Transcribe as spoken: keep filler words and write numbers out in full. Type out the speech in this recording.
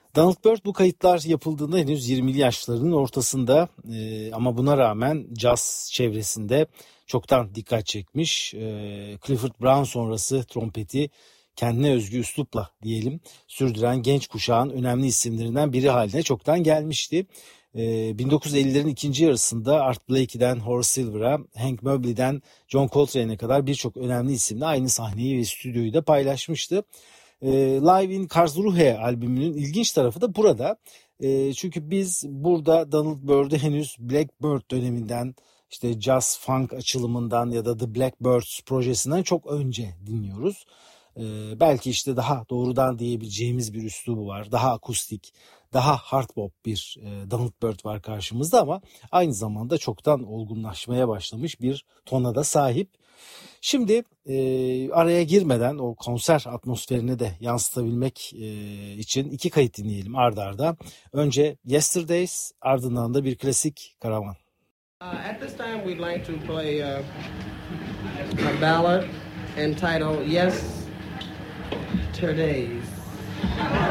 Donald Byrd bu kayıtlar yapıldığında henüz yirmili yaşlarının ortasında e, ama buna rağmen caz çevresinde çoktan dikkat çekmiş. E, Clifford Brown sonrası trompeti kendine özgü üslupla diyelim sürdüren genç kuşağın önemli isimlerinden biri haline çoktan gelmişti. E, bin dokuz yüz ellilerin ikinci yarısında Art Blakey'den Horace Silver'a, Hank Mobley'den John Coltrane'e kadar birçok önemli isimle aynı sahneyi ve stüdyoyu da paylaşmıştı. Live in Karlsruhe albümünün ilginç tarafı da burada. E, çünkü biz burada Donald Byrd'ü henüz Blackbird döneminden, işte jazz funk açılımından ya da The Blackbirds projesinden çok önce dinliyoruz. E, belki işte daha doğrudan diyebileceğimiz bir üslubu var. Daha akustik, daha hard bop bir e, Donald Byrd var karşımızda ama aynı zamanda çoktan olgunlaşmaya başlamış bir tona da sahip. Şimdi e, araya girmeden o konser atmosferini de yansıtabilmek e, için iki kayıt dinleyelim arda arda. Önce Yesterdays, ardından da bir klasik Karavan. Uh, at this time we'd like to play uh, a ballad entitled Yesterdays.